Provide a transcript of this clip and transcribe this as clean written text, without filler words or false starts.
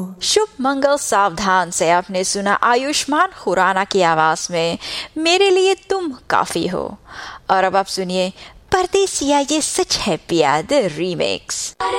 शुभ मंगल सावधान से आपने सुना आयुष्मान खुराना की आवाज में मेरे लिए तुम काफी हो। और अब आप सुनिए परदेसिया ये सच है प्यार रीमिक्स।